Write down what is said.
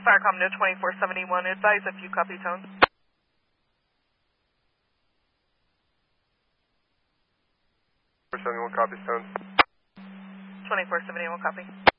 Firecom no 2471, advise if you copy tone. 2471 copies tone. 2471 copy.